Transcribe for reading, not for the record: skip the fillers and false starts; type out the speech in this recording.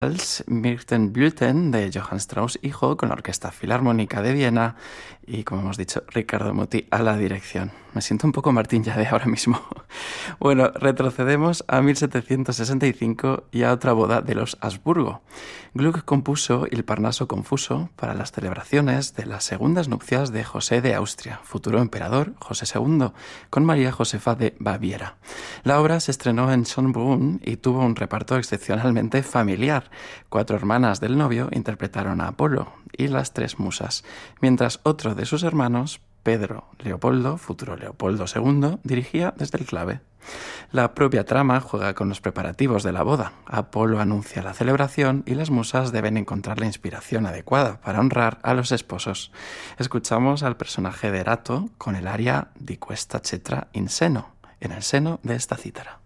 Mirtenblüten de Johann Strauss hijo con la Orquesta Filarmónica de Viena y, como hemos dicho, Ricardo Muti a la dirección. Me siento un poco Martín Yade ahora mismo. Bueno, retrocedemos a 1765 y a otra boda de los Habsburgo. Gluck compuso Il Parnaso confuso para las celebraciones de las segundas nupcias de José de Austria, futuro emperador José II, con María Josefa de Baviera. La obra se estrenó en Schönbrunn y tuvo un reparto excepcionalmente familiar. 4 hermanas del novio interpretaron a Apolo y las 3 musas, mientras otro de sus hermanos, Pedro Leopoldo, futuro Leopoldo II, dirigía desde el clave. La propia trama juega con los preparativos de la boda. Apolo anuncia la celebración y las musas deben encontrar la inspiración adecuada para honrar a los esposos. Escuchamos al personaje de Erato con el aria Di questa cetra in seno, en el seno de esta cítara.